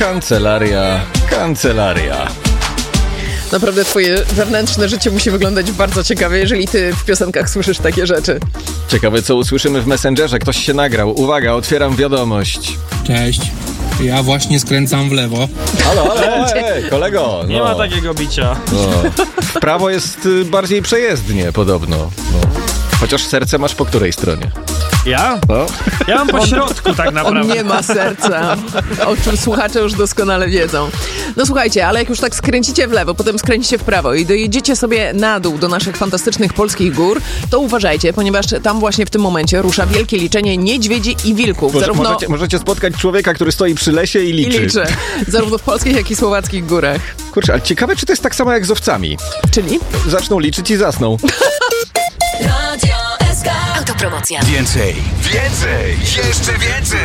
Kancelaria. Naprawdę twoje wewnętrzne życie musi wyglądać bardzo ciekawie, jeżeli ty w piosenkach słyszysz takie rzeczy. Ciekawe, co usłyszymy w Messengerze. Ktoś się nagrał. Uwaga, otwieram wiadomość. Cześć. Ja właśnie skręcam w lewo. Halo, kolego. Nie ma takiego bicia. W prawo jest bardziej przejezdnie podobno. Chociaż serce masz po której stronie? Ja? No. Ja mam po środku tak On naprawdę. nie ma serca, o czym słuchacze już doskonale wiedzą. No słuchajcie, ale jak już tak skręcicie w lewo, potem skręcicie w prawo i dojedziecie sobie na dół do naszych fantastycznych polskich gór, to uważajcie, ponieważ tam właśnie w tym momencie rusza wielkie liczenie niedźwiedzi i wilków. Możecie spotkać człowieka, który stoi przy lesie i liczy. Zarówno w polskich, jak i słowackich górach. Kurczę, ale ciekawe, czy to jest tak samo jak z owcami. Czyli? Zaczną liczyć i zasną. Autopromocja. Więcej, jeszcze więcej.